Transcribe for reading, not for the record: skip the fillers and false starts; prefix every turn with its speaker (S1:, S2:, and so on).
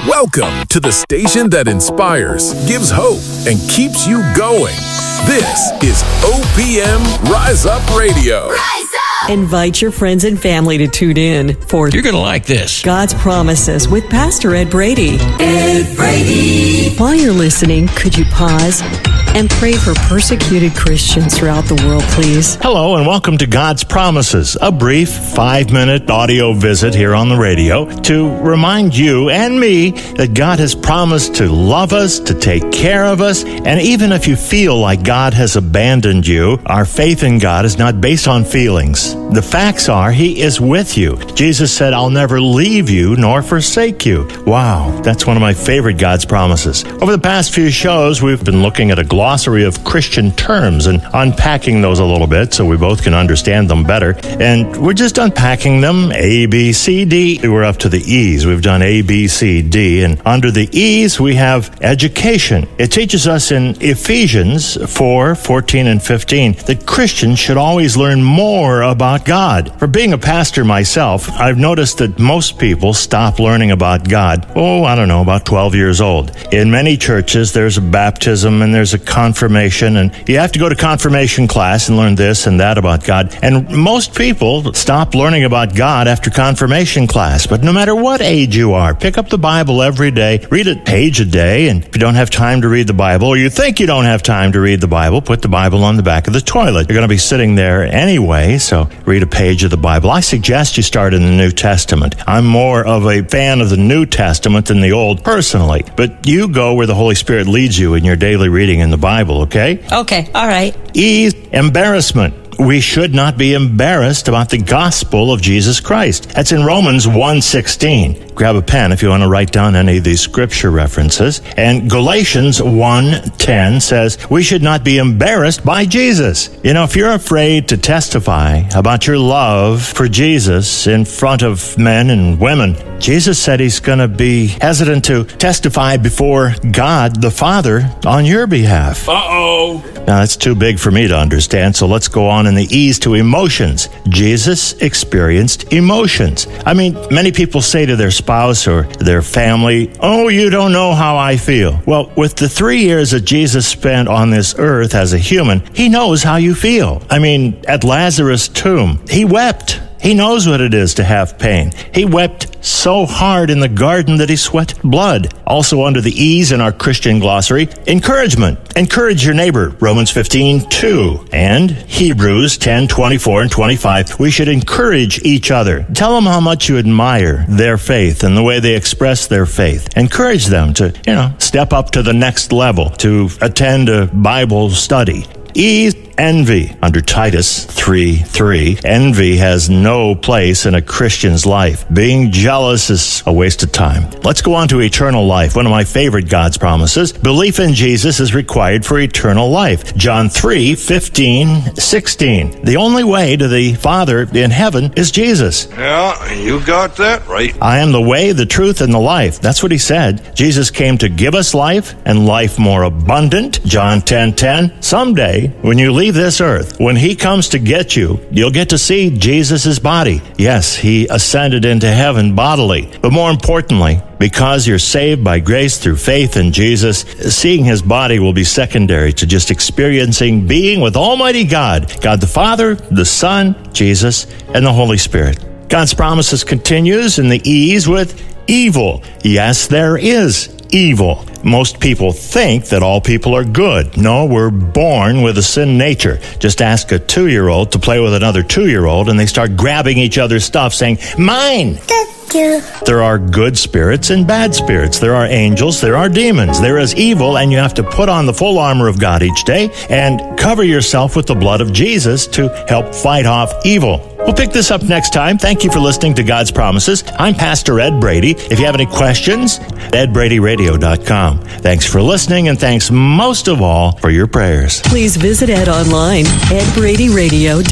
S1: Welcome to the station that inspires, gives hope, and keeps you going. This is OPM Rise Up Radio.
S2: Rise up!
S3: Invite your friends and family to tune in for
S4: You're going to like this.
S3: God's Promises with Pastor Ed Brady.
S2: Ed Brady.
S3: While you're listening, could you pause and pray for persecuted Christians throughout the world, please?
S5: Hello and welcome to God's Promises, a brief 5-minute audio visit here on the radio to remind you and me that God has promised to love us, to take care of us, and even if you feel like God has abandoned you, our faith in God is not based on feelings. The facts are He is with you. Jesus said, "I'll never leave you nor forsake you." Wow, that's one of my favorite God's promises. Over the past few shows, we've been looking at a glossary of Christian terms and unpacking those a little bit so we both can understand them better. And we're just unpacking them, A, B, C, D. We're up to the E's. We've done A, B, C, D. And under the E's, we have education. It teaches us in Ephesians 4:14 and 15 that Christians should always learn more about God. For being a pastor myself, I've noticed that most people stop learning about God, about 12 years old. In many churches, there's a baptism and there's a confirmation, and you have to go to confirmation class and learn this and that about God. And most people stop learning about God after confirmation class. But no matter what age you are, pick up the Bible every day, read a page a day, and if you don't have time to read the Bible, or you think you don't have time to read the Bible, put the Bible on the back of the toilet. You're going to be sitting there anyway, so read a page of the Bible. I suggest you start in the New Testament. I'm more of a fan of the New Testament than the Old personally, but you go where the Holy Spirit leads you in your daily reading in the Bible, okay?
S3: Okay, all right.
S5: E, embarrassment. We should not be embarrassed about the gospel of Jesus Christ. That's in Romans 1:16. Grab a pen if you want to write down any of these scripture references. And Galatians 1:10 says, we should not be embarrassed by Jesus. You know, if you're afraid to testify about your love for Jesus in front of men and women, Jesus said He's going to be hesitant to testify before God the Father on your behalf.
S4: Uh-oh.
S5: Now, that's too big for me to understand, so let's go on in the E's to emotions. Jesus experienced emotions. I mean, many people say to their spouse or their family, "Oh, you don't know how I feel." Well, with the 3 years that Jesus spent on this earth as a human, He knows how you feel. I mean, at Lazarus' tomb, He wept. He knows what it is to have pain. He wept so hard in the garden that he sweat blood. Also under the E's in our Christian glossary, encouragement. Encourage your neighbor, Romans 15:2. And Hebrews 10:24 and 25. We should encourage each other. Tell them how much you admire their faith and the way they express their faith. Encourage them to, step up to the next level, to attend a Bible study. E, envy. Under Titus 3:3, envy has no place in a Christian's life. Being jealous is a waste of time. Let's go on to eternal life, one of my favorite God's promises. Belief in Jesus is required for eternal life. John 3:15-16. The only way to the Father in heaven is Jesus.
S4: Yeah, you got that right.
S5: I am the way, the truth, and the life. That's what He said. Jesus came to give us life and life more abundant. John 10:10. Someday, when you leave this earth, when He comes to get you, you'll get to see Jesus' body. Yes, He ascended into heaven bodily. But more importantly, because you're saved by grace through faith in Jesus, seeing His body will be secondary to just experiencing being with Almighty God, God the Father, the Son, Jesus, and the Holy Spirit. God's Promises continues in the E's with evil. Yes, there is evil. Most people think that all people are good. No, we're born with a sin nature. Just ask a 2-year-old to play with another 2-year-old and they start grabbing each other's stuff saying, "Mine!" There are good spirits and bad spirits. There are angels, there are demons. There is evil, and you have to put on the full armor of God each day and cover yourself with the blood of Jesus to help fight off evil. We'll pick this up next time. Thank you for listening to God's Promises. I'm Pastor Ed Brady. If you have any questions, edbradyradio.com. Thanks for listening, and thanks most of all for your prayers.
S3: Please visit Ed online, edbradyradio.com.